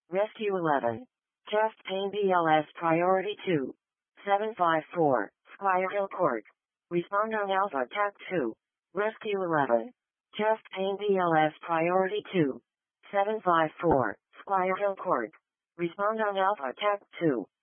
Rescue 11. Chest pain BLS priority 2. 754, Squire Hill Court. Respond on Alpha TAC 2. Rescue 11. Chest pain BLS priority 2. 754, Squire Hill Court. Respond on Alpha TAC 2.